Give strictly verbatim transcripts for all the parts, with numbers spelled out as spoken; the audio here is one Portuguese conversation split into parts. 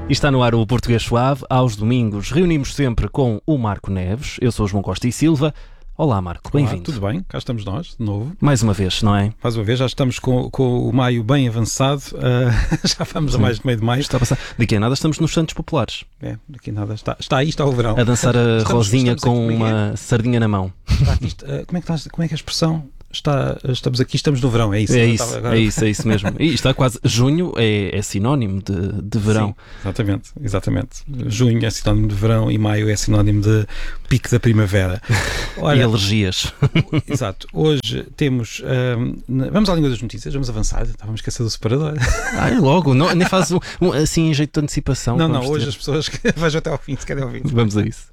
E está no ar o Português Suave. Aos domingos reunimos sempre com o Marco Neves. Eu sou o João Costa e Silva. Olá, Marco, bem-vindo. Tudo bem? Cá estamos nós, de novo. Mais uma vez, não é? Mais uma vez, já estamos com, com o maio bem avançado. Uh, já vamos Sim. a mais de meio de maio. Está a passar. Daqui a nada estamos nos Santos Populares. É, daqui a nada. Está, está aí, está o verão. A dançar a estamos, Rosinha estamos com aqui, uma é? sardinha na mão. Está aqui, está, uh, como, é que está, como é que é a expressão? Está, estamos aqui, estamos no verão, é isso? É isso, é isso, é isso mesmo. E está quase, junho é, é sinónimo de, de verão. Sim, exatamente, exatamente. Junho é sinónimo de verão e maio é sinónimo de pico da primavera. Olha, e alergias. Exato. Hoje temos, um, vamos à língua das notícias, vamos avançar, estávamos a esquecer do separador. Ah, logo, não, nem faz um, um, assim em jeito de antecipação. Não, não, hoje ter. as pessoas que vejam até ao fim, se querem ouvir. Vamos a isso.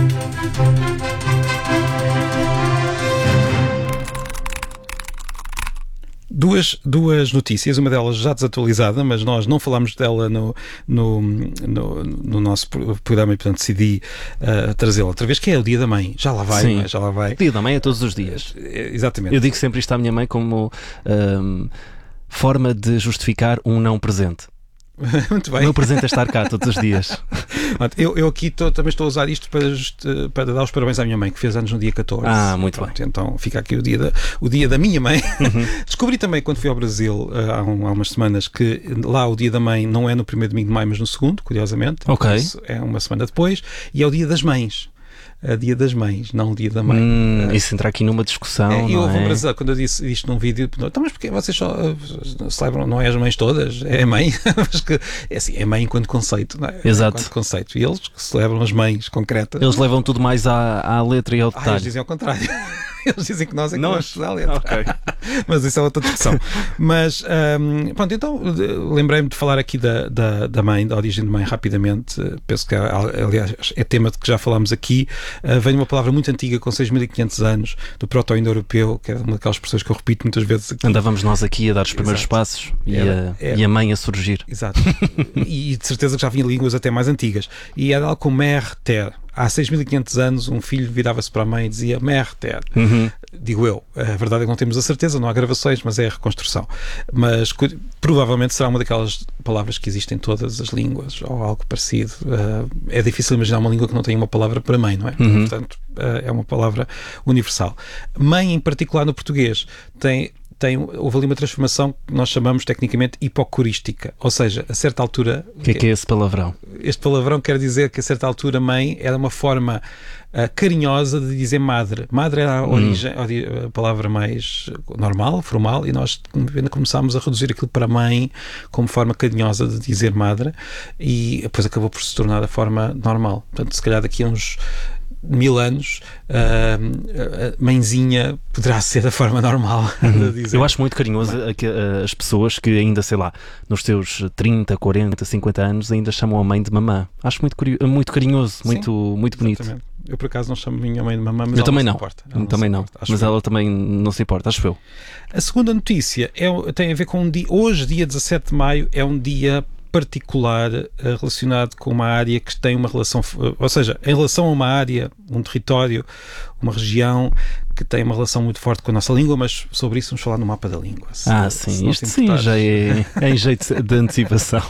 Duas, duas notícias, uma delas já desatualizada, mas nós não falámos dela no, no, no, no nosso programa e, portanto, decidi uh, trazê-la outra vez, que é o Dia da Mãe. Já lá vai, Sim. já lá vai. O Dia da Mãe é todos os dias. É, exatamente. Eu digo sempre isto à minha mãe como um, forma de justificar um não presente. Muito bem. O meu presente é estar cá todos os dias. Eu, eu aqui tô, também estou a usar isto para, just, para dar os parabéns à minha mãe, que fez anos no dia catorze. Ah, muito Pronto, bem. Então fica aqui o dia da, o dia da minha mãe. Uhum. Descobri também quando fui ao Brasil há, um, há umas semanas que lá o dia da mãe não é no primeiro domingo de maio, mas no segundo, curiosamente. Ok. Isso é uma semana depois. E é o dia das mães. A dia das mães, não o dia da mãe. Hum, uh, isso entra aqui numa discussão. É, e não houve é? um brasileiro, quando eu disse isto num vídeo, então, mas porque vocês só uh, celebram, não é as mães todas? É a mãe? Mas que, é assim, é mãe enquanto conceito, não é? Exato. Enquanto conceito. E eles que celebram as mães concretas. Eles levam tudo mais à, à letra e ao detalhe. Ah, eles dizem ao contrário. Eles dizem que nós é que não vamos a letra. Okay. Mas isso é outra discussão. Mas, um, pronto, então lembrei-me de falar aqui da, da, da mãe, da origem de mãe, rapidamente. Penso que, aliás, é tema de que já falámos aqui. Uh, vem uma palavra muito antiga, com seis mil e quinhentos anos, do proto-indo-europeu, que é uma daquelas expressões que eu repito muitas vezes aqui. Andávamos nós aqui a dar os primeiros Exato. passos e, Era, a, era. e a mãe a surgir. Exato. E de certeza que já vinha línguas até mais antigas. E era algo como mère terre. Há seis mil e quinhentos anos, um filho virava-se para a mãe e dizia mère terre. Uhum. Digo eu. A verdade é que não temos a certeza, não há gravações, mas é a reconstrução. Mas provavelmente será uma daquelas palavras que existem em todas as línguas, ou algo parecido. Uh, é difícil imaginar uma língua que não tenha uma palavra para mãe, não é? Uhum. Portanto, uh, é uma palavra universal. Mãe, em particular no português, tem... Tem, houve ali uma transformação que nós chamamos tecnicamente hipocorística, ou seja, a certa altura... O que é que é esse palavrão? Este palavrão quer dizer que a certa altura mãe era uma forma uh, carinhosa de dizer madre. Madre era a, origem, hum. a palavra mais normal, formal, e nós começámos a reduzir aquilo para mãe como forma carinhosa de dizer madre, e depois acabou por se tornar a forma normal. Portanto, se calhar daqui a uns mil anos, uh, a mãezinha poderá ser a forma normal uhum. de dizer. Eu acho muito carinhoso a, a, as pessoas que ainda, sei lá, nos seus trinta, quarenta, cinquenta anos ainda chamam a mãe de mamã. Acho muito, muito carinhoso, muito, muito bonito. Exatamente. Eu por acaso não chamo a minha mãe de mamã, mas eu ela também não não. se importa. Eu não também se não. Importa, mas eu. ela também não se importa, acho eu. A segunda notícia é, tem a ver com um dia, hoje, dia dezassete de maio, é um dia particular relacionado com uma área que tem uma relação, ou seja, em relação a uma área, um território, uma região que tem uma relação muito forte com a nossa língua, mas sobre isso vamos falar no mapa da língua. Se, ah, sim, se isto sim já é, é em jeito de antecipação.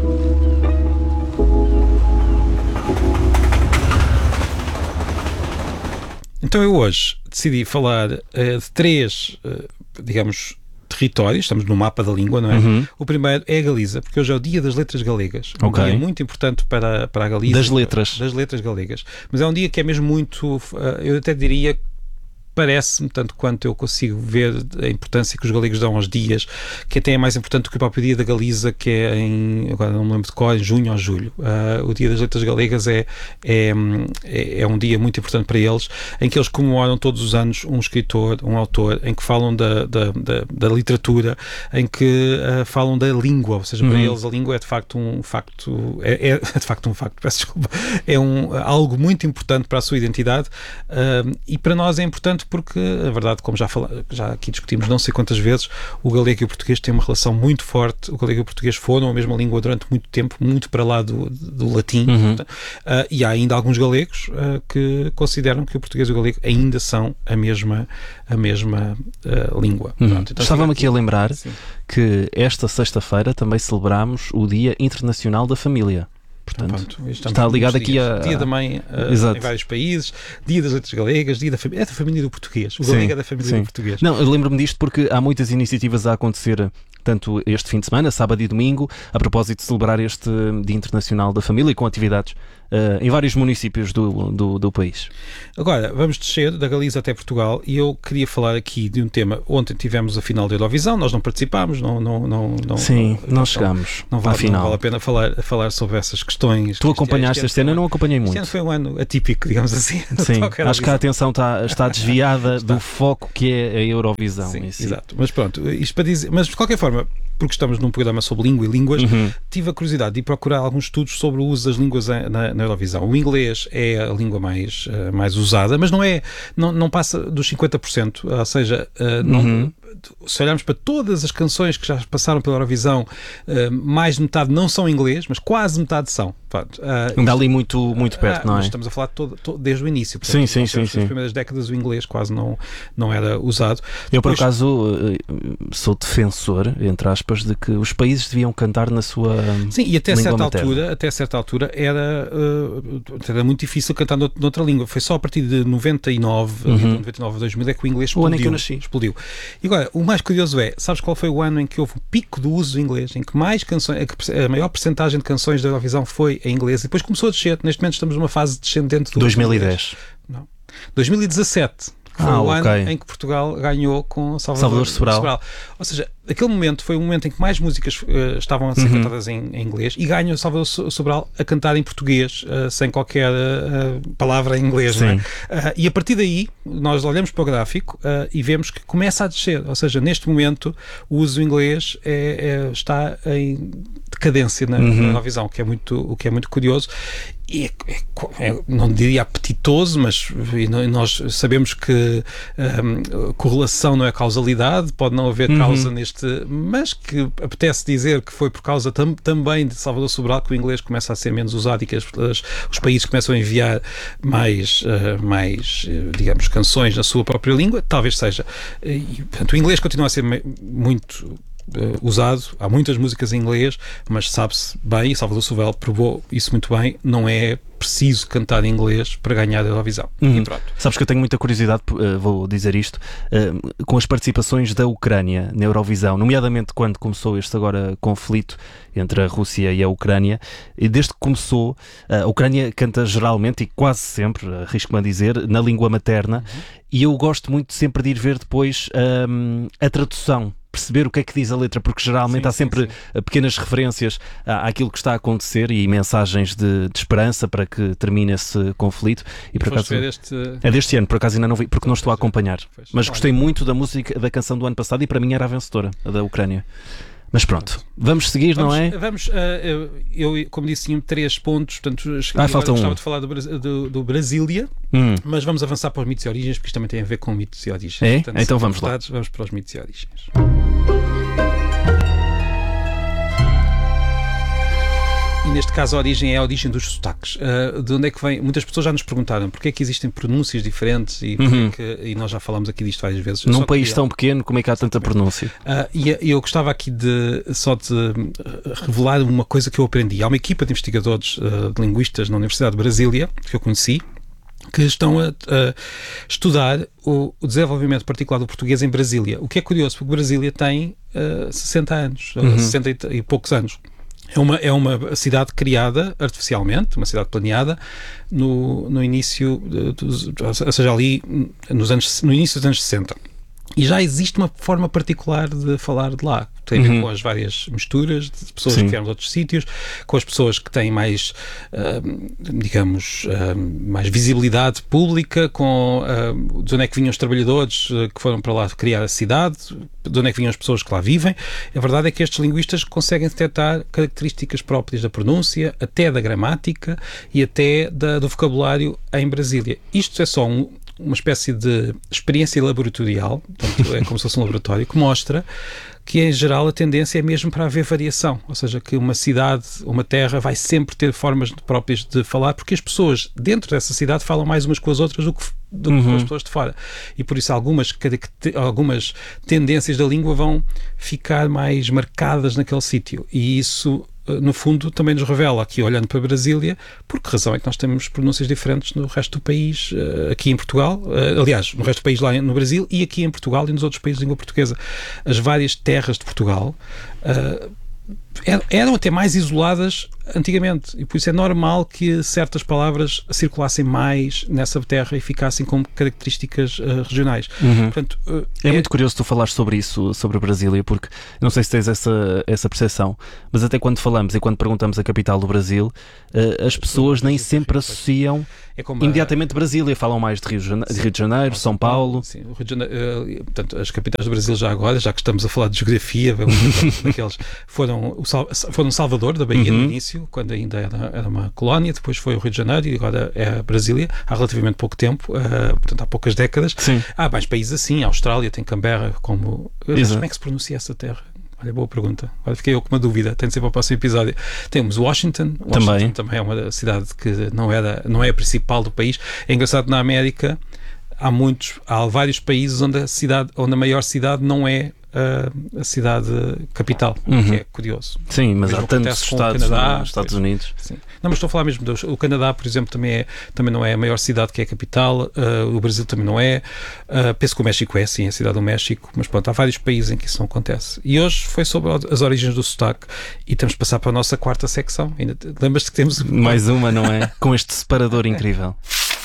Então eu hoje decidi falar uh, de três, uh, digamos, territórios, estamos no mapa da língua, não é? Uhum. O primeiro é a Galiza, porque hoje é o dia das letras galegas. Um okay. dia muito importante para, para a Galiza. Das letras. Das letras galegas. Mas é um dia que é mesmo muito, uh, eu até diria, parece-me, tanto quanto eu consigo ver a importância que os galegos dão aos dias, que até é mais importante do que o próprio dia da Galiza, que é em, agora não me lembro de qual, em junho ou julho. Uh, o dia das letras galegas é, é, é um dia muito importante para eles, em que eles comemoram todos os anos um escritor, um autor, em que falam da, da, da, da literatura, em que uh, falam da língua, ou seja, para uhum. eles a língua é de facto um facto, é, é de facto um facto, peço desculpa, é um, algo muito importante para a sua identidade, uh, e para nós é importante porque, a verdade, como já, fala, já aqui discutimos não sei quantas vezes, o galego e o português têm uma relação muito forte. O galego e o português foram a mesma língua durante muito tempo, muito para lá do, do latim. Uhum. Uh, e há ainda alguns galegos uh, que consideram que o português e o galego ainda são a mesma, a mesma uh, língua. Uhum. Pronto, então, estava-me aqui a lembrar sim. que esta sexta-feira também celebramos o Dia Internacional da Família. Portanto, Pronto, está ligado aqui a... Dia da Mãe uh, em vários países, Dia das Letras Galegas, Dia da Família, é da família do português. O galega é da família sim. do português. Não, eu lembro-me disto porque há muitas iniciativas a acontecer tanto este fim de semana, sábado e domingo, a propósito de celebrar este Dia Internacional da Família, com atividades uh, em vários municípios do, do, do país. Agora, vamos descer da Galiza até Portugal e eu queria falar aqui de um tema. Ontem tivemos a final da Eurovisão, nós não participámos, não, não, não, não, Sim, não, não chegámos não vale, à final. Não vale a pena falar, falar sobre essas questões. Tu acompanhaste este ano? Eu não acompanhei muito. Este ano foi um ano atípico, digamos assim. Sim, acho que a atenção está, está desviada está. do foco que é a Eurovisão. Sim, si. Exato. Mas pronto, isto para dizer, mas de qualquer forma, porque estamos num programa sobre língua e línguas, uhum. tive a curiosidade de procurar alguns estudos sobre o uso das línguas na, na Eurovisão. O inglês é a língua mais, uh, mais usada, mas não, é, não, não passa dos cinquenta por cento, ou seja, uh, não, uhum. se olharmos para todas as canções que já passaram pela Eurovisão, uh, mais de metade não são em inglês, mas quase metade são. Uh, Ainda ali muito, muito perto, uh, não é? Estamos a falar todo, todo, desde o início. Portanto, sim, sim, sim. Nas sim. primeiras décadas o inglês quase não, não era usado. Eu, por Depois, acaso, sou defensor, entre aspas, de que os países deviam cantar na sua sim, e até certa materna. altura, até certa altura era, uh, era muito difícil cantar noutra língua. Foi só a partir de noventa e nove, uhum. noventa e nove a dois mil é que o inglês explodiu. O ano em que eu nasci. Explodiu. E agora, o mais curioso é, sabes qual foi o ano em que houve um pico do uso do inglês, em que mais canções, a maior percentagem de canções da Eurovisão foi em inglês, e depois começou a descer. Neste momento estamos numa fase descendente do dois mil e dez. Não. dois mil e dezassete. Foi ah, o okay. ano em que Portugal ganhou com Salvador, Salvador Sobral. Sobral. Ou seja, aquele momento foi o momento em que mais músicas uh, estavam a ser uhum. cantadas em, em inglês e ganhou Salvador Sobral a cantar em português, uh, sem qualquer uh, palavra em inglês. Não é? uh, e a partir daí, nós olhamos para o gráfico uh, e vemos que começa a descer. Ou seja, neste momento, o uso do inglês é, é, está em decadência na, uhum. na Eurovisão, o que é muito, o que é muito curioso. E é, é, não diria apetitoso, mas nós sabemos que um, correlação não é causalidade, pode não haver causa uhum. neste, mas que apetece dizer que foi por causa tam, também de Salvador Sobral que o inglês começa a ser menos usado e que as, as, os países começam a enviar mais, uh, mais digamos, canções na sua própria língua, talvez seja. E, portanto, o inglês continua a ser muito Uh, usado, há muitas músicas em inglês, mas sabe-se bem, e Salvador Sobral provou isso muito bem, não é preciso cantar em inglês para ganhar a Eurovisão. Uhum. E pronto. Sabes que eu tenho muita curiosidade, uh, vou dizer isto, uh, com as participações da Ucrânia na Eurovisão, nomeadamente quando começou este agora conflito entre a Rússia e a Ucrânia, e desde que começou, uh, a Ucrânia canta geralmente, e quase sempre, arrisco-me a dizer, na língua materna, uhum. e eu gosto muito sempre de ir ver depois um, a tradução, perceber o que é que diz a letra, porque geralmente sim, há sempre sim, sim. pequenas referências à, àquilo que está a acontecer e mensagens de, de esperança para que termine esse conflito. E, e por acaso, este... é deste ano, por acaso ainda não vi, porque não estou a acompanhar. Mas gostei muito da música, da canção do ano passado, e para mim era a vencedora, a da Ucrânia. Mas pronto, vamos seguir, vamos, não é? Vamos, uh, eu, eu, como disse, tinha três pontos, portanto, ah, falta um. gostava de falar do, do, do Brasília, hum. mas vamos avançar para os mitos e origens, porque isto também tem a ver com mitos e origens. É? Portanto, então vamos lá. Vamos para os mitos e origens. E neste caso a origem é a origem dos sotaques. Uh, de onde é que vem? Muitas pessoas já nos perguntaram porque é que existem pronúncias diferentes e, uhum. que, e nós já falamos aqui disto várias vezes. Num país queria... tão pequeno, como é que há tanta pronúncia? Uh, e eu gostava aqui de só de revelar uma coisa que eu aprendi. Há uma equipa de investigadores uh, de linguistas na Universidade de Brasília, que eu conheci, que estão a, a estudar o, o desenvolvimento particular do português em Brasília. O que é curioso, porque Brasília tem uh, sessenta anos, uhum. sessenta e, e poucos anos. É uma, é uma cidade criada artificialmente, uma cidade planeada no, no início, dos, ou seja, ali nos anos, no início dos anos sessenta. E já existe uma forma particular de falar de lá. Tem a ver uhum. com as várias misturas de pessoas Sim. que vieram de outros sítios, com as pessoas que têm mais, uh, digamos, uh, mais visibilidade pública, com uh, de onde é que vinham os trabalhadores uh, que foram para lá criar a cidade, de onde é que vinham as pessoas que lá vivem. A verdade é que estes linguistas conseguem detectar características próprias da pronúncia, até da gramática e até da, do vocabulário em Brasília. Isto é só um uma espécie de experiência laboratorial, portanto, é como se fosse um laboratório, que mostra que, em geral, a tendência é mesmo para haver variação, ou seja, que uma cidade, uma terra vai sempre ter formas próprias de falar, porque as pessoas dentro dessa cidade falam mais umas com as outras do que, do que uhum. as pessoas de fora. E por isso algumas, algumas tendências da língua vão ficar mais marcadas naquele sítio. E isso no fundo, também nos revela, aqui olhando para Brasília, por que razão é que nós temos pronúncias diferentes no resto do país, aqui em Portugal, aliás, no resto do país lá no Brasil, e aqui em Portugal e nos outros países de língua portuguesa. As várias terras de Portugal uh, eram até mais isoladas antigamente, e por isso é normal que certas palavras circulassem mais nessa terra e ficassem com características uh, regionais. Uhum. Portanto, uh, é, é muito curioso tu falares sobre isso, sobre Brasília, porque não sei se tens essa, essa percepção, mas até quando falamos e quando perguntamos a capital do Brasil, uh, as pessoas nem sempre associam é como imediatamente a... Brasília, falam mais de Rio, de Rio de Janeiro, São Paulo. Sim, o Rio de Janeiro, uh, portanto, as capitais do Brasil já agora, já que estamos a falar de geografia, daqueles, foram, o Sal, foram Salvador, da Bahia, uhum. no início, quando ainda era, era uma colónia, depois foi o Rio de Janeiro e agora é a Brasília, há relativamente pouco tempo, uh, portanto há poucas décadas. Sim. Há mais países assim, a Austrália tem Canberra, como... Mas como é que se pronuncia essa terra? Olha, boa pergunta. Agora fiquei eu com uma dúvida. Tem de ser para o próximo episódio. Temos Washington. Washington também. também é uma cidade que não, era, não é a principal do país. É engraçado, na América há muitos, há vários países onde a cidade, onde a maior cidade não é uh, a cidade capital, uhum. que é curioso. Sim, mas mesmo há tantos estados Canadá, nos Estados Unidos. Sim. Não, mas estou a falar mesmo do o Canadá, por exemplo, também, é, também não é a maior cidade que é a capital, uh, o Brasil também não é, uh, penso que o México é, sim, a cidade do México, mas pronto, há vários países em que isso não acontece. E hoje foi sobre as origens do sotaque e temos de passar para a nossa quarta secção. Ainda lembras-te que temos... Mais uma, não é? Com este separador incrível.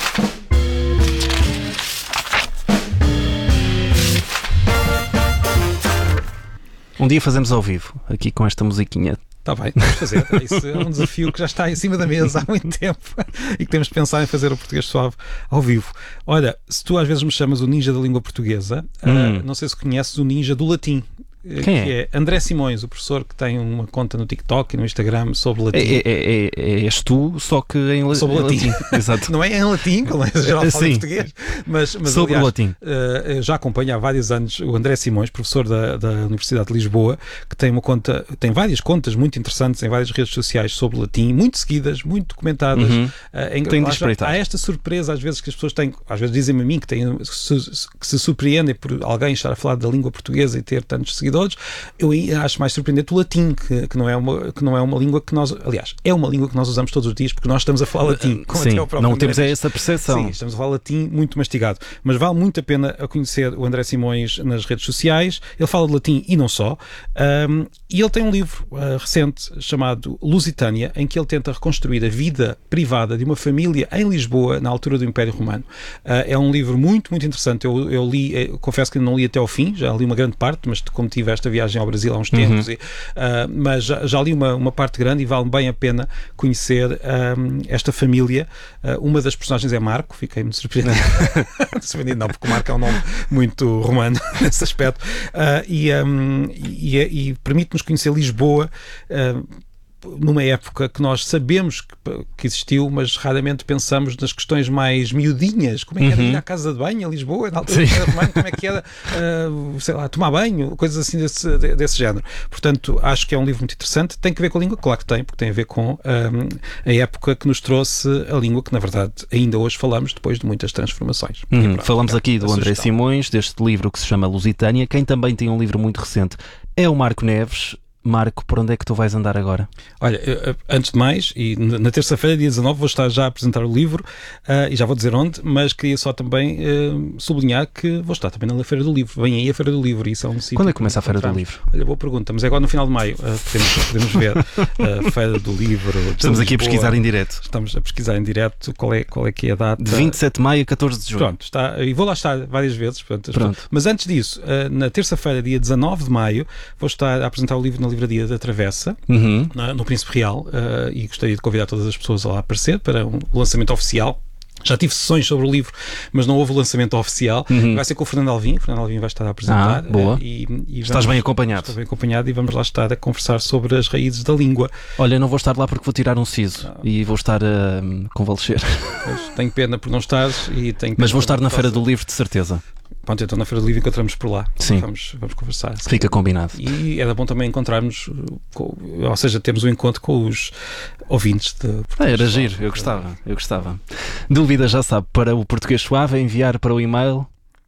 Um dia fazemos ao vivo, aqui com esta musiquinha. Está bem, vamos fazer. Isso é um desafio que já está em cima da mesa há muito tempo e que temos de pensar em fazer o Português Suave ao vivo. Olha, se tu às vezes me chamas o ninja da língua portuguesa, hum. uh, não sei se conheces o ninja do latim. Quem que é? é André Simões, o professor que tem uma conta no TikTok e no Instagram sobre latim. É, é, é, é, és tu, só que em, la sobre em latim. latim. Exato. Não é em latim, como é geral fala em português, mas, mas sobre aliás, o latim. Uh, já acompanho há vários anos o André Simões, professor da, da Universidade de Lisboa, que tem uma conta, tem várias contas muito interessantes em várias redes sociais sobre latim, muito seguidas, muito documentadas. Uhum. Uh, em, tem de há, há esta surpresa às vezes que as pessoas têm, às vezes dizem-me a mim que, têm, que se surpreendem por alguém estar a falar da língua portuguesa e ter tantos seguidores. Eu acho mais surpreendente o latim, que, que, não é uma, que não é uma língua que nós, aliás, é uma língua que nós usamos todos os dias porque nós estamos a falar latim. Como Sim, até o próprio não temos André. essa percepção. Sim, estamos a falar latim muito mastigado, mas vale muito a pena a conhecer o André Simões nas redes sociais. Ele fala de latim e não só, um, e ele tem um livro uh, recente chamado Lusitânia, em que ele tenta reconstruir a vida privada de uma família em Lisboa na altura do Império Romano. Uh, é um livro muito, muito interessante. Eu, eu li, eu confesso que não li até ao fim, já li uma grande parte, mas como tive esta viagem ao Brasil há uns tempos, uhum. e, uh, mas já, já li uma, uma parte grande e vale bem a pena conhecer um, esta família. Uh, uma das personagens é Marco, fiquei muito surpreendido. surpreendido não, porque o Marco é um nome muito romano nesse aspecto. Uh, e, um, e, e permite-nos conhecer Lisboa uh, numa época que nós sabemos que, que existiu, mas raramente pensamos nas questões mais miudinhas. Como é que era uhum. ir à casa de banho em Lisboa, na altura do Império Romano, como é que era, uh, sei lá, tomar banho, coisas assim desse, desse género. Portanto, acho que é um livro muito interessante. Tem que ver com a língua? Claro que tem, porque tem a ver com um, a época que nos trouxe a língua, que na verdade ainda hoje falamos depois de muitas transformações. Uhum. Pronto, falamos aqui do André Simões, deste livro que se chama Lusitânia. Quem também tem um livro muito recente é o Marco Neves. Marco, por onde é que tu vais andar agora? Olha, antes de mais, e na terça-feira, dia dezanove, vou estar já a apresentar o livro, uh, e já vou dizer onde, mas queria só também uh, sublinhar que vou estar também na Feira do Livro. Vem aí a Feira do Livro, e isso é um sítio... Quando é que começa a Feira do Livro? Olha, boa pergunta, mas é agora no final de maio, uh, podemos, podemos ver a uh, Feira do Livro. Estamos aqui a pesquisar em direto. Estamos a pesquisar em direto qual é, qual é que é a data. De vinte e sete de maio a catorze de junho. Pronto, está, e vou lá estar várias vezes. Pronto, Pronto. Mas antes disso, uh, na terça-feira, dia dezanove de maio, vou estar a apresentar o livro na Livraria da Travessa, Uhum. no Príncipe Real, uh, e gostaria de convidar todas as pessoas a lá aparecer para um lançamento oficial. Já tive sessões sobre o livro, mas não houve o lançamento oficial. Uhum. Vai ser com o Fernando Alvim. O Fernando Alvim vai estar a apresentar. Ah, boa. E, e Estás vamos, bem acompanhado. Estou bem acompanhado e vamos lá estar a conversar sobre as raízes da língua. Olha, eu não vou estar lá porque vou tirar um siso ah. e vou estar a um, convalescer. Pois, tenho pena por não estares e tenho Mas vou estar na Feira do Livro, de certeza. Pronto, então na Feira do Livro encontramos por lá. Sim. Vamos, vamos conversar. Assim. Fica combinado. E era bom também encontrarmos, com, ou seja, temos um encontro com os ouvintes de ah, Era giro, eu gostava, eu gostava. Dúvida, já sabe, para o Português Suave é enviar para o e-mail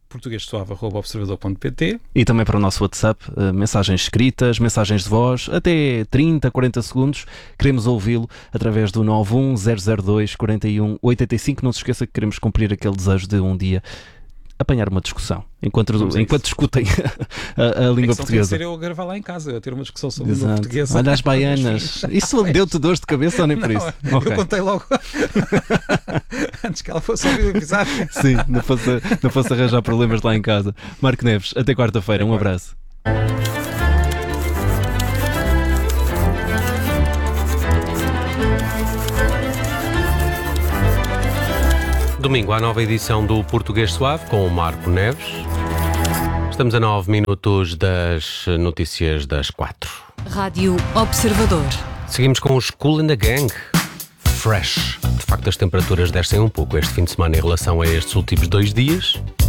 português suave arroba observador ponto pt. E também para o nosso WhatsApp, uh, mensagens escritas, mensagens de voz, até trinta, quarenta segundos. Queremos ouvi-lo através do nove um zero zero dois quatro um oito cinco. Não se esqueça que queremos cumprir aquele desejo de um dia apanhar uma discussão, enquanto, enquanto discutem a, a língua é portuguesa. Tem que ser eu a gravar lá em casa, eu a ter uma discussão sobre Exato. a língua portuguesa. Olha as baianas. Isso deu-te dores de cabeça ou nem por Não, isso? Eu Okay. contei logo antes que ela fosse ouvir o episódio. Sim, não fosse, não fosse arranjar problemas lá em casa. Marco Neves, até quarta-feira. Um abraço. Domingo, à nova edição do Português Suave, com o Marco Neves. Estamos a nove minutos das notícias das quatro. Rádio Observador. Seguimos com os Kool and the Gang. Fresh. De facto, as temperaturas descem um pouco este fim de semana em relação a estes últimos dois dias.